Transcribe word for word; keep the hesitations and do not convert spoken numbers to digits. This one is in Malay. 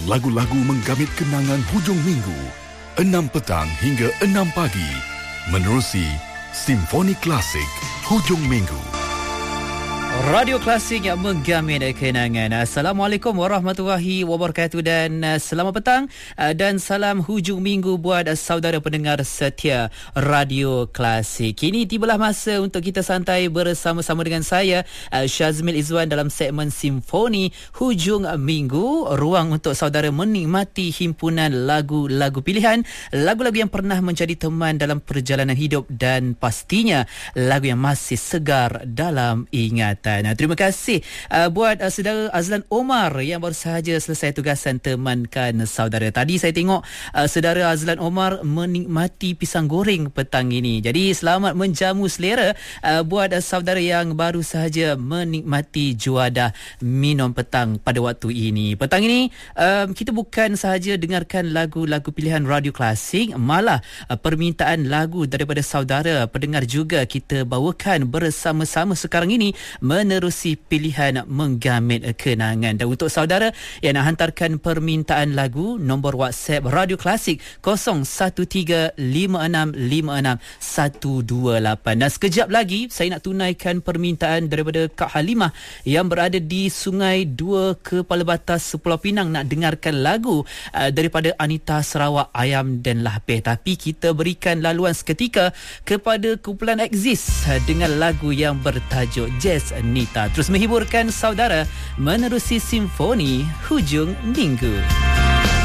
lagu-lagu menggamit kenangan hujung minggu, enam petang hingga enam pagi, menerusi Simfoni Klasik Hujung Minggu. Radio Klasik yang menggamit kenangan. Assalamualaikum warahmatullahi wabarakatuh dan selamat petang dan salam hujung minggu buat saudara pendengar setia Radio Klasik. Kini tibalah masa untuk kita santai bersama-sama dengan saya, Syazmil Izwan, dalam segmen Simfoni Hujung Minggu. Ruang untuk saudara menikmati himpunan lagu-lagu pilihan, lagu-lagu yang pernah menjadi teman dalam perjalanan hidup dan pastinya lagu yang masih segar dalam ingatan. Nah, terima kasih uh, buat uh, saudara Azlan Omar yang baru sahaja selesai tugasan temankan saudara. Tadi saya tengok uh, saudara Azlan Omar menikmati pisang goreng petang ini. Jadi selamat menjamu selera uh, buat uh, saudara yang baru sahaja menikmati juadah minum petang pada waktu ini. Petang ini um, kita bukan sahaja dengarkan lagu-lagu pilihan Radio Klasik, malah uh, permintaan lagu daripada saudara pendengar juga kita bawakan bersama-sama sekarang ini menerusi pilihan menggamit kenangan. Dan untuk saudara yang nak hantarkan permintaan lagu, nombor WhatsApp Radio Klasik kosong satu tiga lima enam lima enam satu dua lapan. Dan sekejap lagi saya nak tunaikan permintaan daripada Kak Halimah yang berada di Sungai Dua Kepala Batas Pulau Pinang nak dengarkan lagu uh, daripada Anita Sarawak, Ayam dan Lapeh. Tapi kita berikan laluan seketika kepada kumpulan Exist uh, dengan lagu yang bertajuk Jazz Nita. Terus menghiburkan saudara menerusi Simfoni Hujung Minggu.